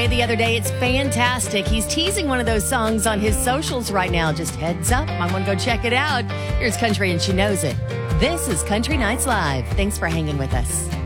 The other day. It's fantastic. He's teasing one of those songs on his socials right now. Just heads up. I want to go check it out. Here's Country and She Knows It. This is Country Nights Live. Thanks for hanging with us.